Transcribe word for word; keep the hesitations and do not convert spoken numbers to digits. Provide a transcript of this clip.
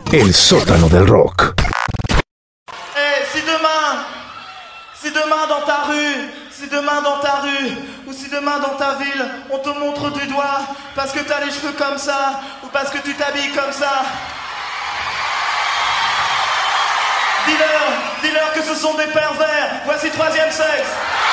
El sótano del rock. Eh, si demain, si demain dans ta rue, si demain dans ta rue, ou si demain dans ta ville, on te montre du doigt parce que t'as les cheveux comme ça, ou parce que tu t'habilles comme ça, dis-leur, dis-leur que ce sont des pervers, voici Troisième Sexe.